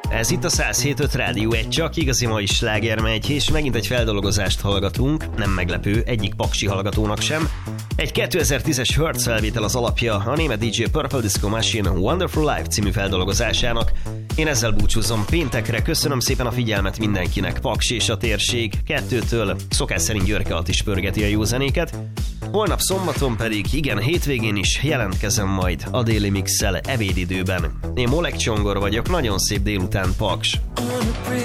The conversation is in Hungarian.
Ez itt a 107.5 Rádió, egy csak igazi mai sláger megy, és megint egy feldolgozást hallgatunk, nem meglepő, egyik paksi hallgatónak sem. Egy 2010-es Hertz felvétel az alapja a német DJ Purple Disco Machine Wonderful Life című feldolgozásának. Én ezzel búcsúzom péntekre, köszönöm szépen a figyelmet mindenkinek, Paks és a térség 2-től, szokás szerint Györke Alt is pörgeti a jó zenéket. Holnap szombaton pedig, igen, hétvégén is jelentkezem majd a déli mixszel ebédidőben. Én Molek Csongor vagyok, nagyon szép délután, Paks!